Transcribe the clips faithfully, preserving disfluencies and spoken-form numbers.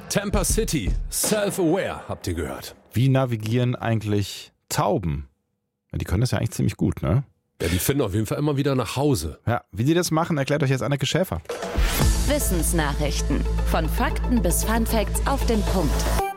Tampa City, Self-Aware, habt ihr gehört. Wie navigieren eigentlich Tauben? Die können das ja eigentlich ziemlich gut, ne? Ja, die finden auf jeden Fall immer wieder nach Hause. Ja, wie die das machen, erklärt euch jetzt Anneke Schäfer. Wissensnachrichten. Von Fakten bis Funfacts auf den Punkt.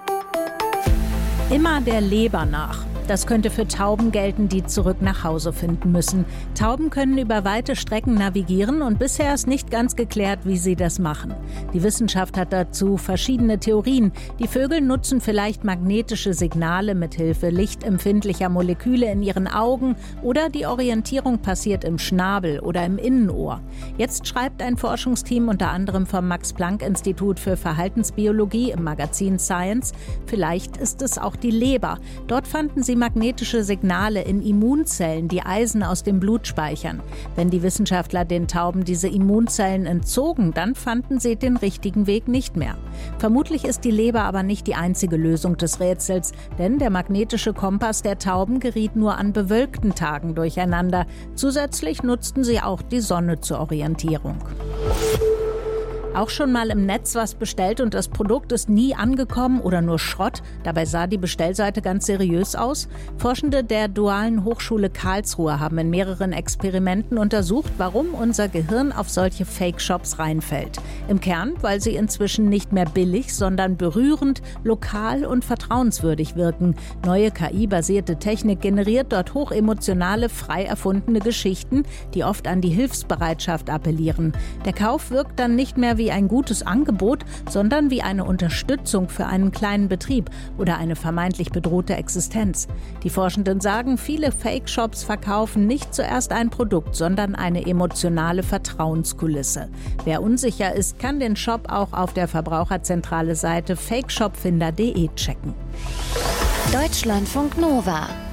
Immer der Leber nach. Das könnte für Tauben gelten, die zurück nach Hause finden müssen. Tauben können über weite Strecken navigieren und bisher ist nicht ganz geklärt, wie sie das machen. Die Wissenschaft hat dazu verschiedene Theorien. Die Vögel nutzen vielleicht magnetische Signale mithilfe lichtempfindlicher Moleküle in ihren Augen oder die Orientierung passiert im Schnabel oder im Innenohr. Jetzt schreibt ein Forschungsteam unter anderem vom Max-Planck-Institut für Verhaltensbiologie im Magazin Science, vielleicht ist es auch die Leber. Dort fanden sie magnetische Signale in Immunzellen, die Eisen aus dem Blut speichern. Wenn die Wissenschaftler den Tauben diese Immunzellen entzogen, dann fanden sie den richtigen Weg nicht mehr. Vermutlich ist die Leber aber nicht die einzige Lösung des Rätsels, denn der magnetische Kompass der Tauben geriet nur an bewölkten Tagen durcheinander. Zusätzlich nutzten sie auch die Sonne zur Orientierung. Auch schon mal im Netz was bestellt und das Produkt ist nie angekommen oder nur Schrott. Dabei sah die Bestellseite ganz seriös aus. Forschende der Dualen Hochschule Karlsruhe haben in mehreren Experimenten untersucht, warum unser Gehirn auf solche Fake-Shops reinfällt. Im Kern, weil sie inzwischen nicht mehr billig, sondern berührend, lokal und vertrauenswürdig wirken. Neue K I-basierte Technik generiert dort hochemotionale, frei erfundene Geschichten, die oft an die Hilfsbereitschaft appellieren. Der Kauf wirkt dann nicht mehr wie wie ein gutes Angebot, sondern wie eine Unterstützung für einen kleinen Betrieb oder eine vermeintlich bedrohte Existenz. Die Forschenden sagen, viele Fake-Shops verkaufen nicht zuerst ein Produkt, sondern eine emotionale Vertrauenskulisse. Wer unsicher ist, kann den Shop auch auf der Verbraucherzentrale Seite fakeshopfinder punkt de checken. Deutschlandfunk Nova